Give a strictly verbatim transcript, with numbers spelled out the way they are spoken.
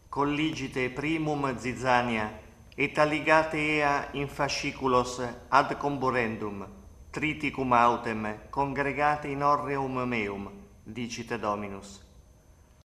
colligite primum zizania, et alligate ea in fasciculos ad comburendum, triticum autem congregate in orreum meum, dicite Dominus.